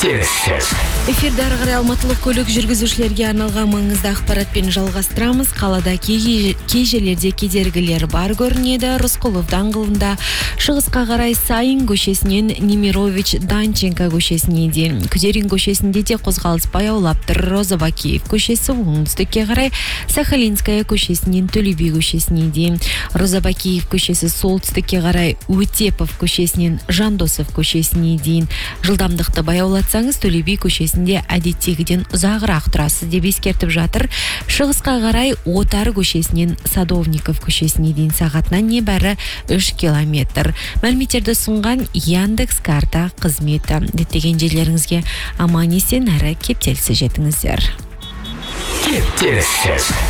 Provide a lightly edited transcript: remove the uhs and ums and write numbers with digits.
Эфирде ары қарай алматылық көлік жүргізушілерге арналған маңызды ақпаратпен жалғастырамыз. Қалада кей жерлерде кедергілер бар көрінеді. Рысқұлов даңғылында шығысқа қарай Сайын көшесінен Немирович Данченко көшесіне дейін. Күдерин көшесінде де қозғалыс баяулап тұр. Розыбакиев көшесі оңтүстікке қарай Сахалинская көшесінен Төле би көшесіне дейін. Розыбакиев көшесі солтүстікке қарай Өтепов көшесінен Жандосов көшесіне дейін. Жылдамдықты баяулатсаңыз Төле би көшесінде әдеттегіден ұзағырақ тұрасыз деп ескертіп жатыр. Шығысқа қарай Отар көшесінен Садовников көшесіне дейін сағатына небәрі 3 километр. Мәліметтерді ұсынған Яндекс карта қызметі. Діттеген жерлеріңізге аман есен әрі кептелісі жетіңіздер.